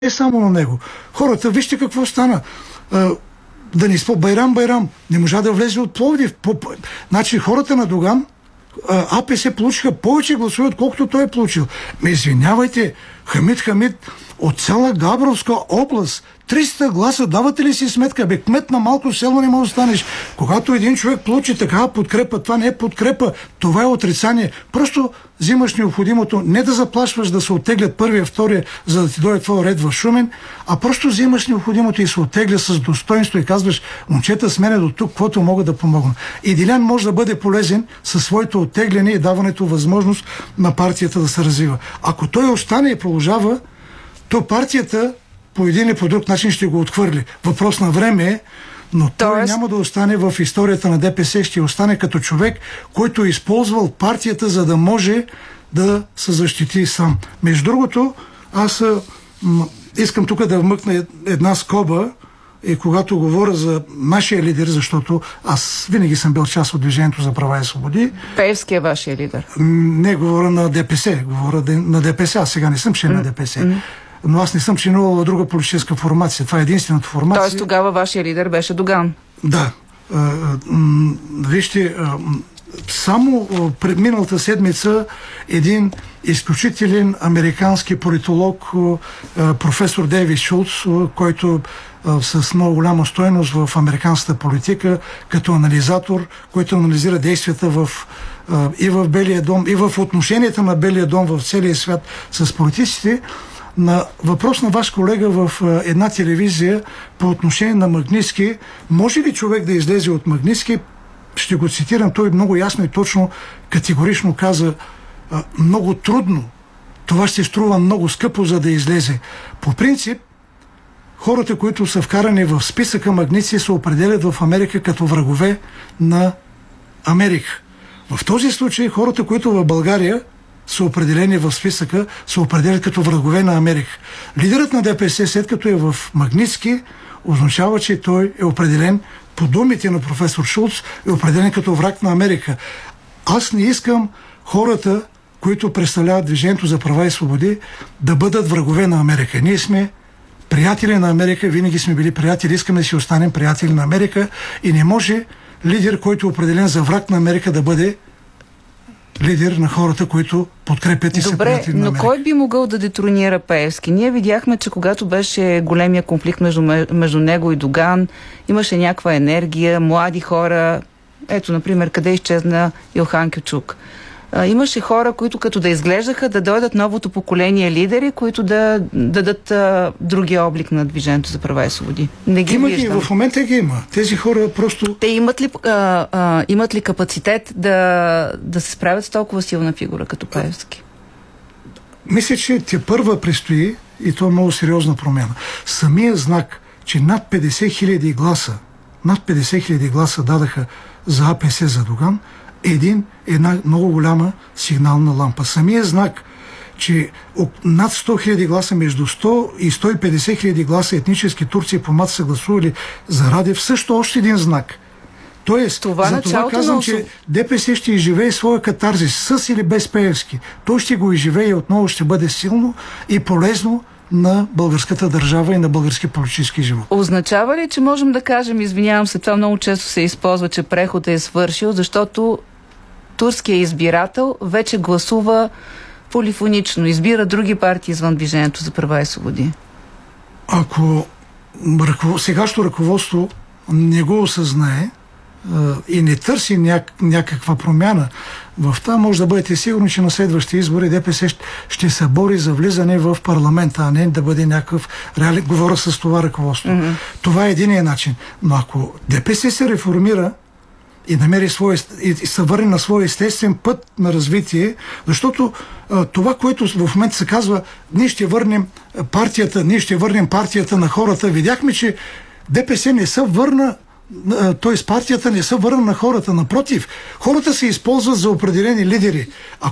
не само на него. Хората, вижте какво стана. Да не спо Байрам не можа да влезе от Пловдив. Значи хората на Доган, АПС получиха повече гласове, отколкото той е получил. Извинявайте, Хамид, от цяла Габровска област, 300 гласа, давате ли си сметка? Кмет на малко село не може да станеш. Когато един човек получи такава подкрепа, това не е подкрепа, това е отрицание. Просто взимаш необходимото, не да заплашваш да се оттеглят първия, втория, за да ти дойде твой ред в Шумен, а просто взимаш необходимото и се оттегля с достоинство и казваш: момчета, с мене до тук, каквото мога да помогна. И Дилян може да бъде полезен със своето оттегляне и даването възможност на партията да се развива. Ако той остане и продължава, то партията по един или по друг начин ще го отхвърли. Въпрос на време е, но той няма да остане в историята на ДПС, ще остане като човек, който е използвал партията, за да може да се защити сам. Между другото, аз искам тук да вмъкна една скоба, и когато говоря за нашия лидер, защото аз винаги съм бил част от Движението за права и свободи. Пеевски е вашия лидер? Не, говоря на ДПС. Говоря на ДПС. Аз сега не съм член на ДПС. Но аз не съм членувал в друга политическа формация. Това е единствената формация. Тоест тогава вашия лидер беше Доган? Да. Вижте, само пред миналата седмица един изключителен американски политолог, професор Дейвид Шулц, който с много голяма стойност в американската политика, като анализатор, който анализира действията и в Белия дом, и в отношенията на Белия дом в целия свят с политиците. На въпрос на ваш колега в една телевизия по отношение на Магнитски, може ли човек да излезе от Магнитски? Ще го цитирам, той много ясно и точно, категорично каза: много трудно, това ще струва много скъпо, за да излезе. По принцип, хората, които са вкарани в списъка Магнитски, се определят в Америка като врагове на Америка. В този случай хората, които в България са определени в списъка, се определят като врагове на Америка. Лидерът на ДПС, след като е в Магнитски, означава, че той е определен, по думите на професор Шулц, е определен като враг на Америка. Аз не искам хората, които представляват Движението за права и свободи, да бъдат врагове на Америка. Ние сме приятели на Америка, винаги сме били приятели, искаме да си останем приятели на Америка и не може лидер, който е определен за враг на Америка, да бъде лидер на хората, които подкрепят и са приятели на Америка. Но кой би могъл да детронира Пеевски? Ние видяхме, че когато беше големия конфликт между него и Доган, имаше някаква енергия, млади хора. Ето, например, къде изчезна Илхан Кючук. Имаше хора, които като да изглеждаха да дойдат новото поколение лидери, които да дадат другия облик на Движението за права и свободи. Не ги виждам. В момента ги има. Тези хора просто... Те имат ли капацитет да се справят с толкова силна фигура като Пеевски? Мисля, че тепърва предстои, и то е много сериозна промяна. Самия знак, че над 50 000 гласа дадаха за АПС за Доган, една много голяма сигнална лампа. Самия знак, че над 100 000 гласа, между 100 и 150 000 гласа етнически турци и помат са гласували за Радев, също още един знак. Тоест, за това казвам, че ДПС ще изживее своя катарзис, с или без Пеевски. Той ще го изживее и отново ще бъде силно и полезно на българската държава и на български политически живот. Означава ли, че можем да кажем, извинявам се, това много често се използва, че преходът е свършил, защото турският избирател вече гласува полифонично, избира други партии извън Движението за права и свободи? Ако сегашното ръководство не го осъзнае и не търси някаква промяна в това, може да бъдете сигурни, че на следващите избори ДПС ще се бори за влизане в парламента, а не да бъде някакъв реален. Говоря с това ръководство. Това е единият начин. Но ако ДПС се реформира и намери и се върне на своя естествен път на развитие, защото това, което в момента се казва, ние ще върнем партията на хората, видяхме, че ДПС не се върна, т.е. партията не се върна на хората. Напротив, хората се използват за определени лидери.